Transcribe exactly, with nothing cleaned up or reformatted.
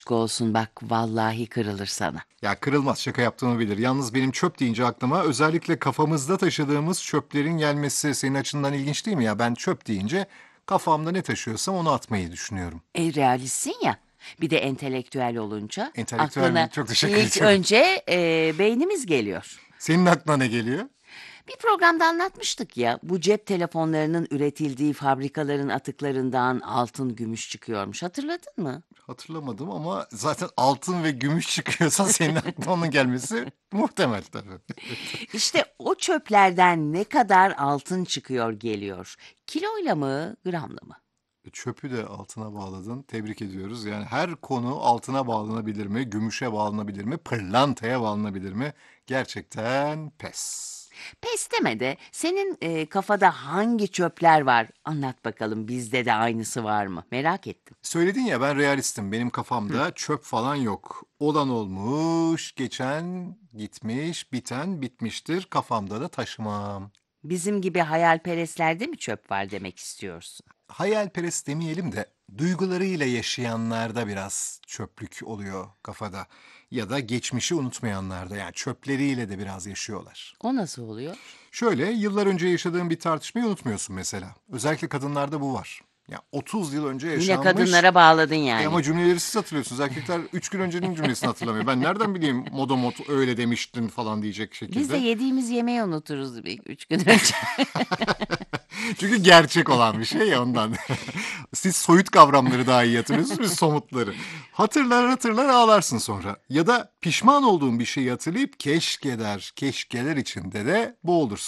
olsun bak vallahi kırılır sana. Ya kırılmaz, şaka yaptığımı bilir. Yalnız benim çöp deyince aklıma özellikle kafamızda taşıdığımız çöplerin gelmesi senin açından ilginç değil mi ya? Ben çöp deyince kafamda ne taşıyorsam onu atmayı düşünüyorum. E realistsin ya. Bir de entelektüel olunca Entelektüel mi? aklına Çok teşekkür ilk ediyorum. önce e, beynimiz geliyor. Senin aklına ne geliyor? Bir programda anlatmıştık ya, bu cep telefonlarının üretildiği fabrikaların atıklarından altın, gümüş çıkıyormuş. Hatırladın mı? Hatırlamadım ama zaten altın ve gümüş çıkıyorsa senin aklına onun gelmesi muhtemel tabii. İşte o çöplerden ne kadar altın çıkıyor geliyor. Kiloyla mı, gramla mı? Çöpü de altına bağladın. Tebrik ediyoruz. Yani her konu altına bağlanabilir mi? Gümüşe bağlanabilir mi? Pırlantaya bağlanabilir mi? Gerçekten pes. Pes deme de senin e, kafada hangi çöpler var? Anlat bakalım, bizde de aynısı var mı? Merak ettim. Söyledin ya, ben realistim. Benim kafamda çöp falan yok. Olan olmuş, geçen gitmiş, biten bitmiştir. Kafamda da taşımam. Bizim gibi hayalperestlerde mi çöp var demek istiyorsun? Hayalperest demeyelim de duygularıyla yaşayanlarda biraz çöplük oluyor kafada. Ya da geçmişi unutmayanlarda, yani çöpleriyle de biraz yaşıyorlar. O nasıl oluyor? Şöyle, yıllar önce yaşadığın bir tartışmayı unutmuyorsun mesela. Özellikle kadınlarda bu var. Ya otuz yıl önce Yine yaşanmış. kadınlara bağladın E yani. ama cümleleri siz hatırlıyorsunuz. Erkekler üç gün öncenin cümlesini hatırlamıyor. Ben nereden bileyim moda mod öyle demiştin falan diyecek Biz de şekilde. yediğimiz yemeği unuturuz bir üç gün önce. Çünkü gerçek olan bir şey ya, ondan. Siz soyut kavramları daha iyi hatırlıyorsunuz, biz somutları. Hatırlar hatırlar ağlarsın sonra. Ya da pişman olduğun bir şeyi hatırlayıp keşke der, keşkeler içinde de boğulursun.